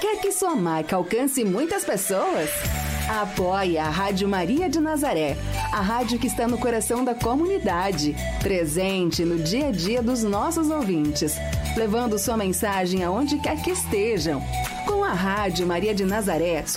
Quer que sua marca alcance muitas pessoas? Apoie a Rádio Maria de Nazaré, a rádio que está no coração da comunidade, presente no dia a dia dos nossos ouvintes, levando sua mensagem aonde quer que estejam. Com a Rádio Maria de Nazaré,